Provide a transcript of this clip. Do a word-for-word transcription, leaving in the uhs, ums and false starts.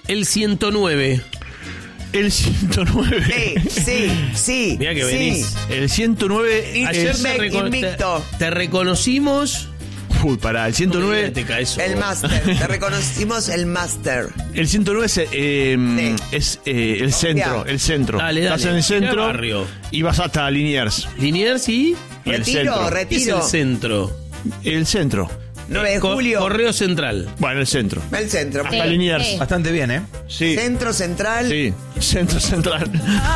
El ciento nueve. El ciento nueve. Sí, sí, sí. Mirá que sí. venís. El ciento nueve. Ayer es- te, reco- invicto. te, te reconocimos. Uy, pará, el ciento nueve. No me digas, te caes El solo. máster. Te reconocimos el máster. El ciento nueve es, eh, Sí. es eh, el centro. Ya. El centro. Dale, dale. Estás en el ¿Qué centro. barrio? Y vas hasta Liniers. Liniers y. Y el Retiro, centro. ¿Qué es retiro. el centro? El centro. nueve de Co- julio. Correo Central. Bueno, el centro. El centro. Hasta Liniers. Bastante bien, ¿eh? Sí. Centro central. Sí. Centro central.